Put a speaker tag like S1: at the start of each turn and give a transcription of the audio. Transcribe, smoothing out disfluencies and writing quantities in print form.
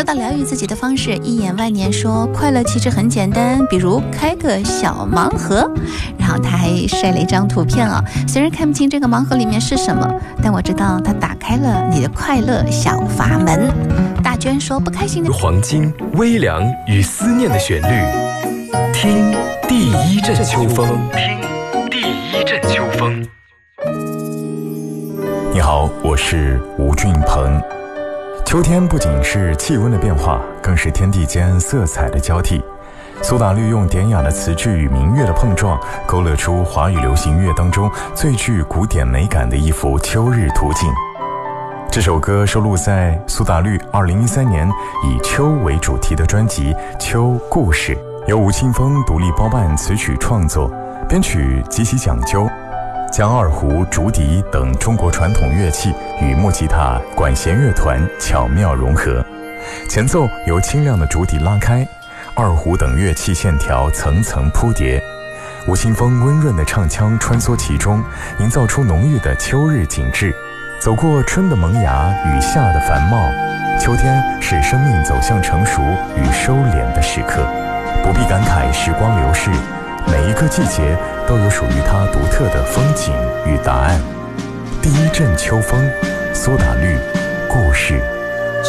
S1: 到疗愈自己的方式，一眼万年说快乐其实很简单，比如开个小盲盒。然后他还晒了一张图片啊，虽然看不清这个盲盒里面是什么，但我知道他打开了你的快乐小阀门。大娟说不开心的
S2: 黄金、微凉与思念的旋律，听第一阵秋风，听第一阵秋风。
S3: 你好，我是吴俊鹏。秋天不仅是气温的变化，更是天地间色彩的交替。苏打绿用典雅的词句与民乐的碰撞，勾勒出华语流行乐当中最具古典美感的一幅秋日图景。这首歌收录在苏打绿2013年以秋为主题的专辑《秋故事》，由吴青峰独立包办词曲创作，编曲极其讲究，将二胡、竹笛等中国传统乐器与木吉他、管弦乐团巧妙融合，前奏由清亮的竹笛拉开，二胡等乐器线条层层铺叠，吴青峰温润的唱腔穿梭其中，营造出浓郁的秋日景致。走过春的萌芽与夏的繁茂，秋天是生命走向成熟与收敛的时刻，不必感慨时光流逝，每一个季节都有属于它独特的风景与答案。第一阵秋风，苏打绿，故事。